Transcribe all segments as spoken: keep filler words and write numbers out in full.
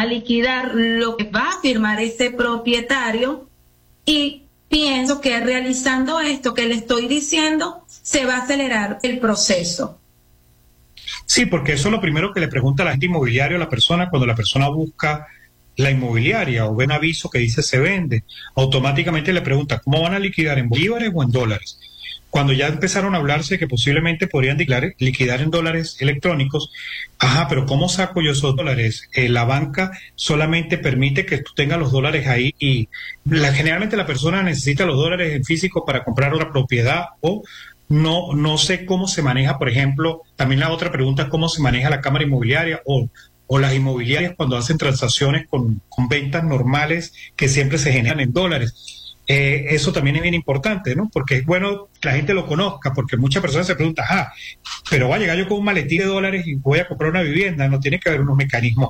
a liquidar lo que va a firmar ese propietario, y pienso que realizando esto que le estoy diciendo se va a acelerar el proceso. Sí, porque eso es lo primero que le pregunta el agente inmobiliario a la persona cuando la persona busca la inmobiliaria o ve un aviso que dice se vende. Automáticamente le pregunta cómo van a liquidar, en bolívares o en dólares. Cuando ya empezaron a hablarse que posiblemente podrían liquidar, liquidar en dólares electrónicos, ajá, pero ¿cómo saco yo esos dólares? Eh, la banca solamente permite que tú tengas los dólares ahí y la, generalmente la persona necesita los dólares en físico para comprar una propiedad o no, no sé cómo se maneja, por ejemplo, también la otra pregunta es cómo se maneja la cámara inmobiliaria o, o las inmobiliarias cuando hacen transacciones con, con ventas normales que siempre se generan en dólares. Eh, eso también es bien importante, ¿no? Porque es bueno que la gente lo conozca, porque muchas personas se preguntan, ah, pero va a llegar yo con un maletín de dólares y voy a comprar una vivienda, no tiene que haber unos mecanismos.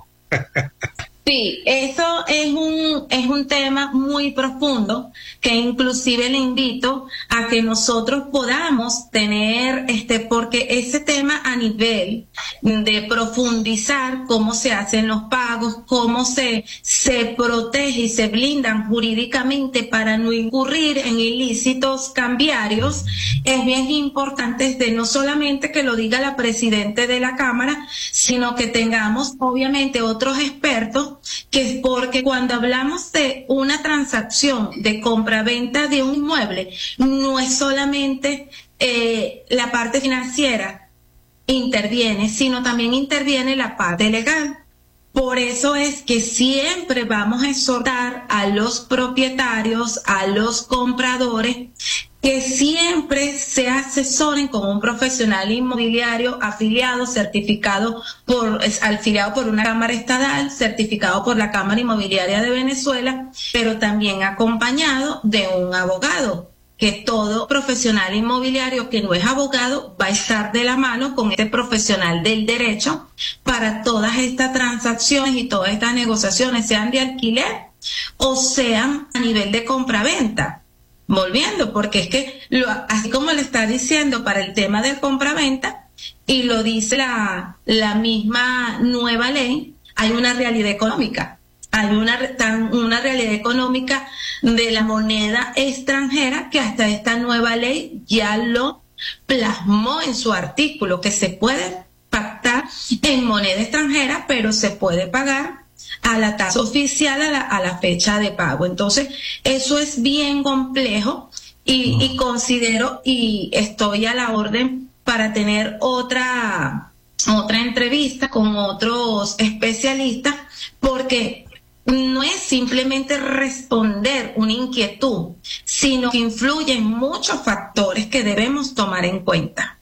Sí, eso es un, es un tema muy profundo que inclusive le invito a que nosotros podamos tener, este, porque ese tema a nivel de profundizar cómo se hacen los pagos, cómo se, se protege y se blindan jurídicamente para no incurrir en ilícitos cambiarios, es bien importante de no solamente que lo diga la presidenta de la Cámara, sino que tengamos obviamente otros expertos, que es porque cuando hablamos de una transacción de compra-venta de un inmueble, no es solamente eh, la parte financiera interviene, sino también interviene la parte legal. Por eso es que siempre vamos a exhortar a los propietarios, a los compradores, que siempre se asesoren con un profesional inmobiliario afiliado, certificado por, afiliado por una cámara estatal, certificado por la Cámara Inmobiliaria de Venezuela, pero también acompañado de un abogado, que todo profesional inmobiliario que no es abogado va a estar de la mano con este profesional del derecho para todas estas transacciones y todas estas negociaciones, sean de alquiler o sean a nivel de compra-venta. Volviendo, porque es que, lo, así como le está diciendo para el tema del compra-venta, y lo dice la, la misma nueva ley, hay una realidad económica. Hay una, una realidad económica de la moneda extranjera que hasta esta nueva ley ya lo plasmó en su artículo, que se puede pactar en moneda extranjera, pero se puede pagar a la tasa oficial, a la, a la fecha de pago. Entonces, eso es bien complejo y, y considero y estoy a la orden para tener otra, otra entrevista con otros especialistas, porque no es simplemente responder una inquietud, sino que influyen muchos factores que debemos tomar en cuenta.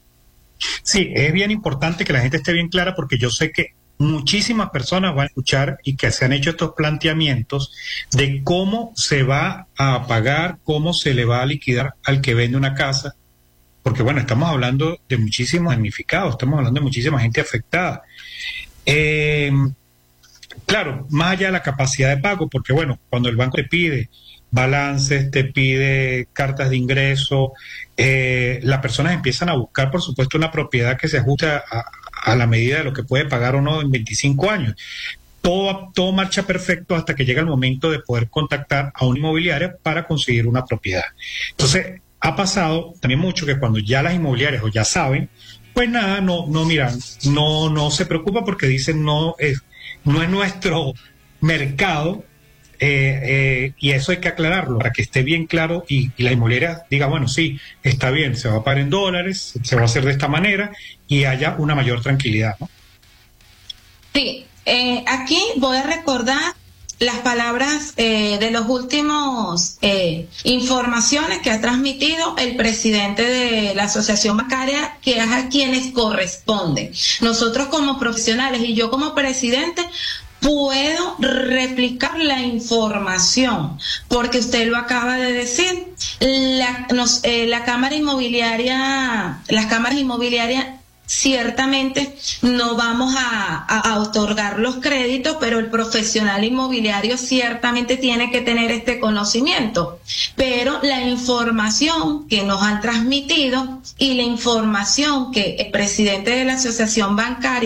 Sí, es bien importante que la gente esté bien clara, porque yo sé que muchísimas personas van a escuchar y que se han hecho estos planteamientos de cómo se va a pagar, cómo se le va a liquidar al que vende una casa, porque bueno, estamos hablando de muchísimos damnificados, estamos hablando de muchísima gente afectada. Eh, claro, más allá de la capacidad de pago, porque bueno, cuando el banco te pide balances, te pide cartas de ingreso, eh, las personas empiezan a buscar, por supuesto, una propiedad que se ajuste a, a, a la medida de lo que puede pagar o no en veinticinco años. Todo, todo marcha perfecto hasta que llega el momento de poder contactar a una inmobiliaria para conseguir una propiedad. Entonces, ha pasado también mucho que cuando ya las inmobiliarias o ya saben, pues nada, no, no miran, no, no se preocupa porque dicen no es, no es nuestro mercado. Eh, eh, y eso hay que aclararlo para que esté bien claro y, y la inmobiliaria diga, bueno, sí, está bien, se va a pagar en dólares, se va a hacer de esta manera y haya una mayor tranquilidad, ¿no? Sí, eh, aquí voy a recordar las palabras eh, de los últimos eh, informaciones que ha transmitido el presidente de la Asociación Bancaria, que es a quienes corresponden. Nosotros como profesionales y yo como presidente puedo replicar la información, porque usted lo acaba de decir, la, nos, eh, la Cámara Inmobiliaria, las cámaras inmobiliarias ciertamente no vamos a, a, a otorgar los créditos, pero el profesional inmobiliario ciertamente tiene que tener este conocimiento. Pero la información que nos han transmitido y la información que el presidente de la Asociación Bancaria